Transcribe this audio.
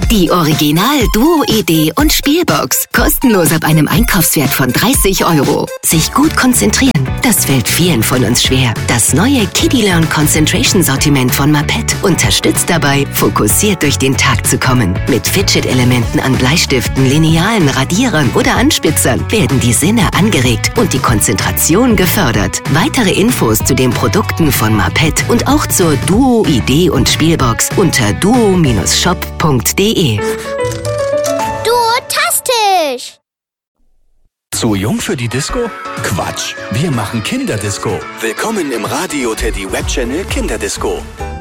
Die Original Duo Idee und Spielbox. Kostenlos ab einem Einkaufswert von 30 €. Sich gut konzentrieren, das fällt vielen von uns schwer. Das neue Kiddie Learn Concentration Sortiment von Maped unterstützt dabei, fokussiert durch den Tag zu kommen. Mit Fidget-Elementen an Bleistiften, Linealen, Radierern oder Anspitzern werden die Sinne angeregt und die Konzentration gefördert. Weitere Infos zu den Produkten von Maped und auch zur Duo Idee und Spielbox unter duo-shop.de. Duotastisch! Zu jung für die Disco? Quatsch, wir machen Kinderdisco. Willkommen im Radio Teddy Webchannel Kinderdisco.